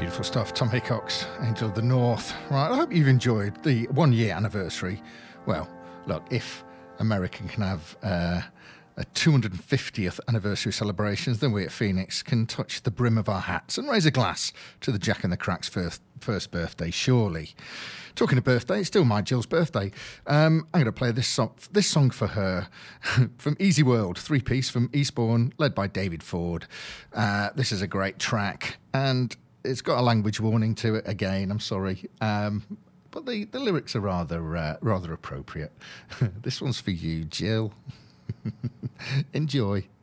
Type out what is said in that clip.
Beautiful stuff. Tom Hickox, Angel of the North. Right, I hope you've enjoyed the 1 year anniversary. Well, look, if American can have a 250th anniversary celebrations, then we at Phoenix can touch the brim of our hats and raise a glass to the Jack and the Crack's first birthday, surely. Talking of birthday, it's still my Jill's birthday. I'm going to play this song for her from Easy World, three-piece from Eastbourne, led by David Ford. This is a great track, and it's got a language warning to it again, I'm sorry. But the lyrics are rather appropriate. This one's for you, Jill. Enjoy.